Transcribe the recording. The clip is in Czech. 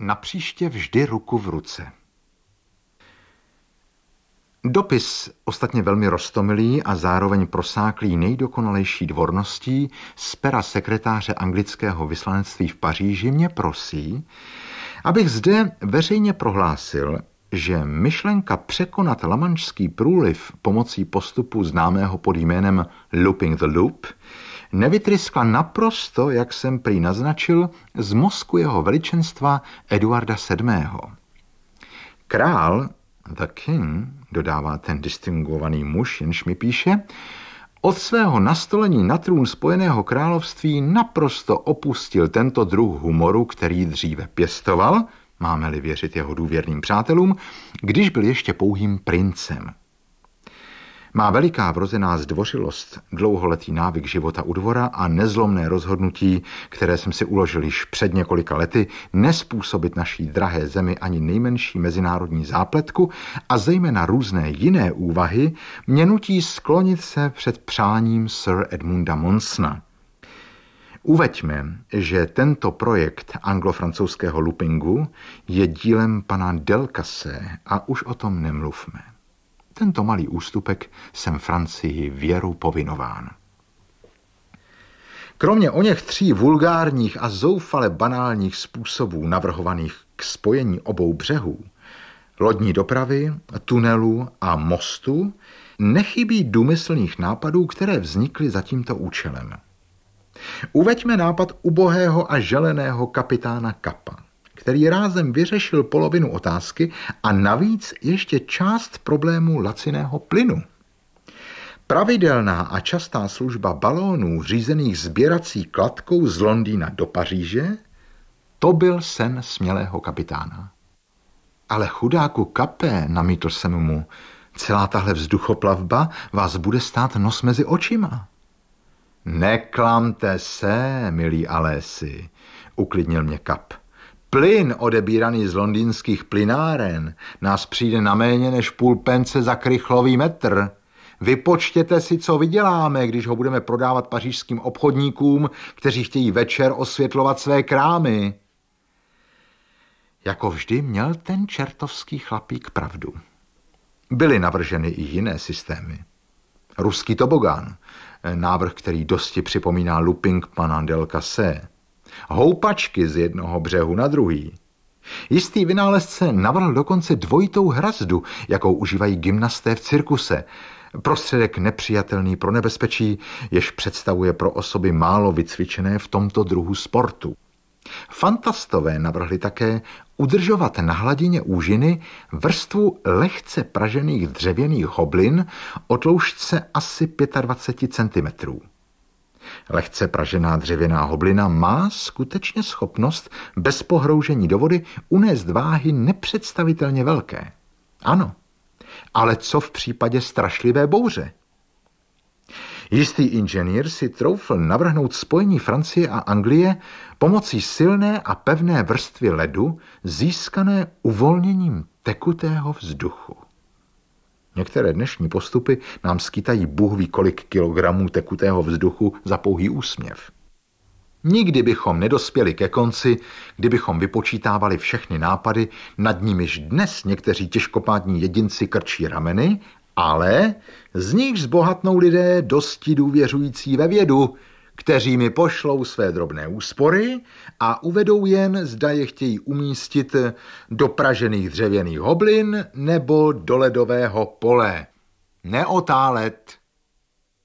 Napříště vždy ruku v ruce. Dopis, ostatně velmi roztomilý a zároveň prosáklý nejdokonalejší dvorností, z pera sekretáře anglického vyslanectví v Paříži mě prosí, abych zde veřejně prohlásil, že myšlenka překonat lamanšský průliv pomocí postupu známého pod jménem Looping the Loop nevytryskla naprosto, jak jsem prý naznačil, z mozku jeho veličenstva Eduarda VII. Král, the king, dodává ten distinguovaný muž, jenž mi píše, od svého nastolení na trůn Spojeného království naprosto opustil tento druh humoru, který dříve pěstoval, máme-li věřit jeho důvěrným přátelům, když byl ještě pouhým princem. Má veliká vrozená zdvořilost, dlouholetý návyk života u dvora a nezlomné rozhodnutí, které jsem si uložil již před několika lety, nespůsobit naší drahé zemi ani nejmenší mezinárodní zápletku a zejména různé jiné úvahy, mě nutí sklonit se před přáním Sir Edmunda Monsona. Uveďme, že tento projekt anglo-francouzského loopingu je dílem pana Delcasse a už o tom nemluvme. Tento malý ústupek jsem Francii věru povinován. Kromě oněch 3 vulgárních a zoufale banálních způsobů navrhovaných k spojení obou břehů, lodní dopravy, tunelu a mostu, nechybí důmyslných nápadů, které vznikly za tímto účelem. Uveďme nápad ubohého a želeného kapitána Kappa, který rázem vyřešil polovinu otázky a navíc ještě část problému laciného plynu. Pravidelná a častá služba balónů řízených sběrací kladkou z Londýna do Paříže, to byl sen smělého kapitána. Ale chudáku Kappe, namítl jsem mu, celá tahle vzduchoplavba vás bude stát nos mezi očima. Neklamte se, milí Alési, uklidnil mě Kap. Plyn odebíraný z londýnských plynáren nás přijde na méně než půl pence za krychlový metr. Vypočtěte si, co vyděláme, když ho budeme prodávat pařížským obchodníkům, kteří chtějí večer osvětlovat své krámy. Jako vždy měl ten čertovský chlapík pravdu. Byly navrženy i jiné systémy. Ruský tobogán, návrh, který dosti připomíná looping pana Delcasse. Houpačky z jednoho břehu na druhý. Jistý vynálezce navrhl dokonce dvojitou hrazdu, jakou užívají gymnasté v cirkuse. Prostředek nepřijatelný pro nebezpečí, jež představuje pro osoby málo vycvičené v tomto druhu sportu. Fantastové navrhli také udržovat na hladině úžiny vrstvu lehce pražených dřevěných hoblin o tloušťce asi 25 cm. Lehce pražená dřevěná hoblina má skutečně schopnost bez pohroužení do vody unést váhy nepředstavitelně velké. Ano, ale co v případě strašlivé bouře? Jistý inženýr si troufl navrhnout spojení Francie a Anglie pomocí silné a pevné vrstvy ledu získané uvolněním tekutého vzduchu. Některé dnešní postupy nám skýtají bůh ví kolik kilogramů tekutého vzduchu za pouhý úsměv. Nikdy bychom nedospěli ke konci, kdybychom vypočítávali všechny nápady, nad nimiž dnes někteří těžkopádní jedinci krčí rameny, ale z nich zbohatnou lidé dosti důvěřující ve vědu, kteří mi pošlou své drobné úspory a uvedou jen, zda je chtějí umístit do pražených dřevěných hoblin nebo do ledového pole. Neotálet.